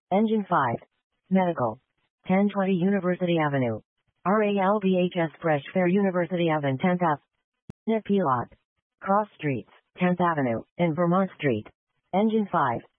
Engine 5. Medical. 1020 University Avenue. RALBHS Fresh Fair University Avenue 10th Ave. Unit P lot. Cross Streets, 10th Avenue, and Vermont Street. Engine 5.